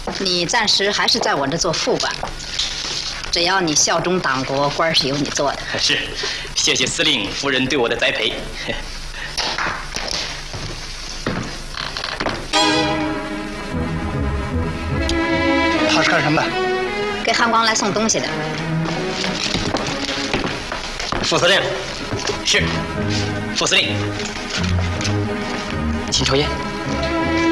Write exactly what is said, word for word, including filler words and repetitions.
你暂时还是在我这做副官，只要你效忠党国，官是由你做的。 是，谢谢司令夫人对我的栽培。 他是干什么的？ 给汉光来送东西的。 副司令，是，副司令，请抽烟。